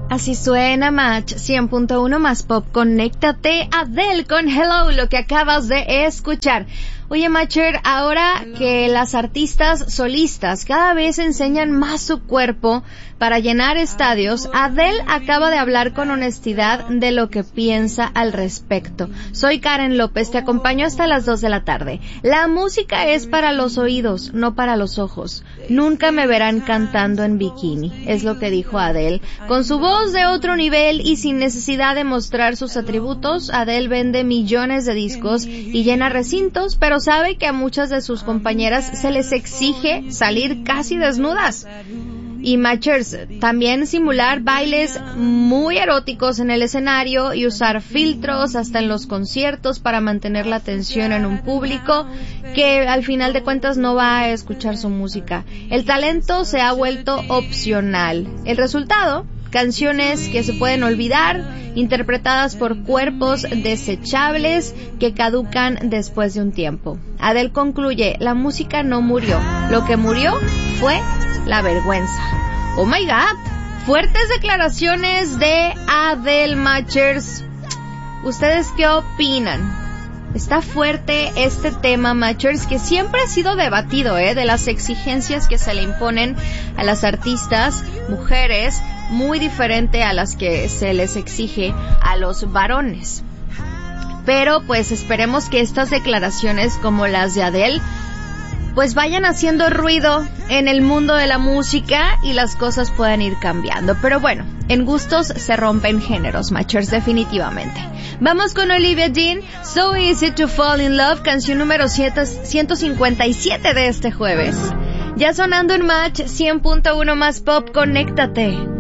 Así suena Match 100.1 más pop. Conéctate, Adele con Hello, lo que acabas de escuchar. Oye, Matcher, ahora que las artistas solistas cada vez enseñan más su cuerpo para llenar estadios, Adele acaba de hablar con honestidad de lo que piensa al respecto. Soy Karen López, te acompaño hasta las 2 de la tarde. La música es para los oídos, no para los ojos. Nunca me verán cantando en bikini, es lo que dijo Adele. Con su voz de otro nivel y sin necesidad de mostrar sus atributos, Adele vende millones de discos y llena recintos, pero sabe que a muchas de sus compañeras se les exige salir casi desnudas. Y Matchers, también simular bailes muy eróticos en el escenario y usar filtros hasta en los conciertos para mantener la atención en un público que al final de cuentas no va a escuchar su música. El talento se ha vuelto opcional. El resultado, canciones que se pueden olvidar, interpretadas por cuerpos desechables que caducan después de un tiempo. Adele concluye, la música no murió, lo que murió fue la vergüenza. Oh my God, fuertes declaraciones de Adele, Matchers. ¿Ustedes qué opinan? Está fuerte este tema, Matchers, que siempre ha sido debatido, de las exigencias que se le imponen a las artistas mujeres, muy diferente a las que se les exige a los varones. Pero pues esperemos que estas declaraciones como las de Adele pues vayan haciendo ruido en el mundo de la música y las cosas puedan ir cambiando. Pero bueno, en gustos se rompen géneros, Matchers, definitivamente. Vamos con Olivia Dean, So Easy to Fall in Love, canción número 157 de este jueves. Ya sonando en Match 100.1 más pop, conéctate.